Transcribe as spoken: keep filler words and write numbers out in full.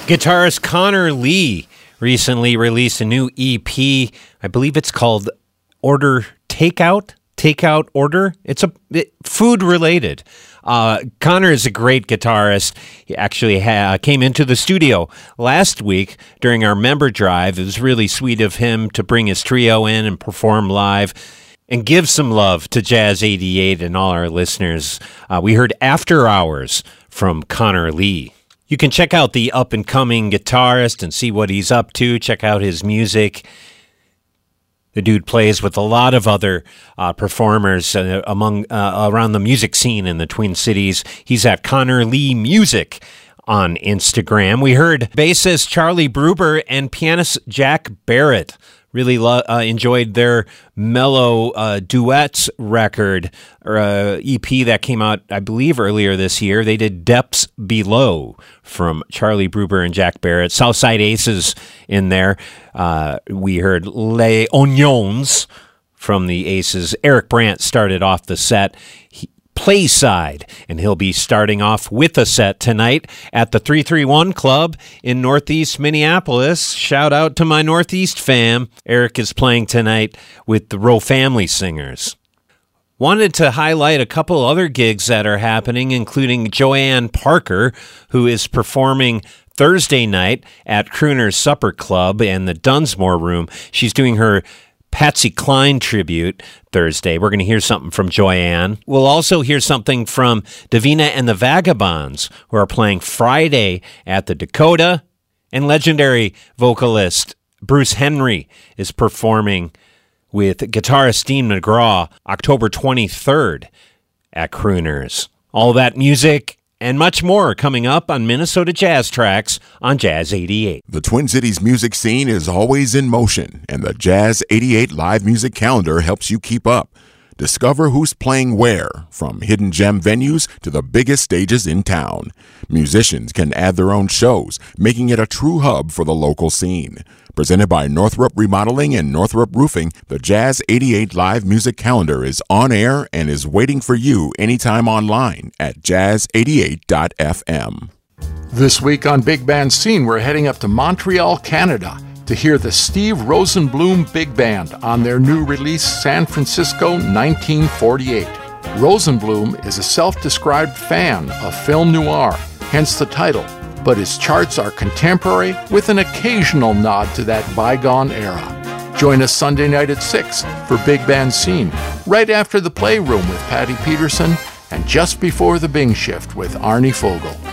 Guitarist Connor Lee recently released a new E P. I believe it's called Order Takeout. Takeout Order. It's a it, food related. Uh, Connor is a great guitarist. He actually ha- came into the studio last week during our member drive. It was really sweet of him to bring his trio in and perform live and give some love to Jazz eighty-eight and all our listeners. Uh, we heard After Hours from Connor Lee. You can check out the up-and-coming guitarist and see what he's up to. Check out his music. The dude plays with a lot of other uh, performers uh, among uh, around the music scene in the Twin Cities. He's at Connor Lee Music on Instagram. We heard bassist Charlie Bruber and pianist Jack Barrett. Really lo- uh, enjoyed their mellow uh, duets record, or uh, E P that came out, I believe, earlier this year. They did Depths Below from Charlie Bruber and Jack Barrett. Southside Aces in there. Uh, we heard Les Oignons from the Aces. Eric Brandt started off the set. He, Playside, and he'll be starting off with a set tonight at the three three one Club in Northeast Minneapolis. Shout out to my Northeast fam. Eric is playing tonight with the Rowe Family Singers. Wanted to highlight a couple other gigs that are happening, including Joanne Parker, who is performing Thursday night at Crooner's Supper Club and the Dunsmore Room. She's doing her Patsy Cline tribute Thursday. We're going to hear something from Joanne. We'll also hear something from Davina and the Vagabonds, who are playing Friday at the Dakota. And legendary vocalist Bruce Henry is performing with guitarist Dean McGraw October twenty-third at Crooners. All that music and much more coming up on Minnesota Jazz Tracks on Jazz eighty-eight. The Twin Cities music scene is always in motion, and the Jazz eighty-eight live music calendar helps you keep up. Discover who's playing where, from hidden gem venues to the biggest stages in town. Musicians can add their own shows, making it a true hub for the local scene. Presented by Northrop Remodeling and Northrop Roofing, the Jazz eighty-eight live music calendar is on air and is waiting for you anytime online at jazz eighty-eight dot f m. This week on Big Band Scene, we're heading up to Montreal, Canada, to hear the Steve Rosenblum Big Band on their new release, San Francisco nineteen forty-eight. Rosenblum is a self-described fan of film noir, hence the title, but his charts are contemporary with an occasional nod to that bygone era. Join us Sunday night at six for Big Band Scene, right after the Playroom with Patty Peterson and just before the Bing Shift with Arnie Fogel.